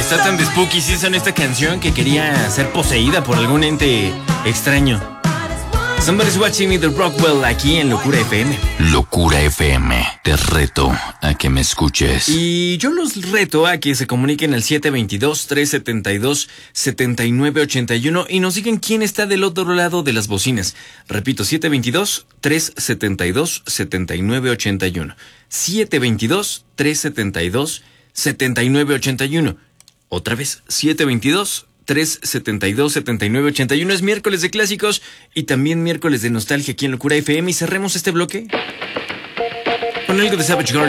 Está tan de spooky season esta canción que quería ser poseída por algún ente extraño. Somebody's Watching Me de Rockwell aquí en Locura FM. Locura FM, te reto a que me escuches. Y yo los reto a que se comuniquen al 722-372-7981 y nos digan quién está del otro lado de las bocinas. Repito, 722-372-7981. 722-372-7981. Otra vez, 722-372-7981. Es miércoles de clásicos y también miércoles de nostalgia aquí en Locura FM. Y cerremos este bloque con algo de Savage Garden.